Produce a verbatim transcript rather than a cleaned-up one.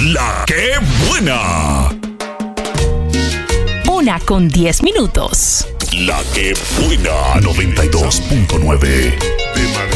La que buena. Una con diez minutos. La que buena. noventa y dos punto nueve.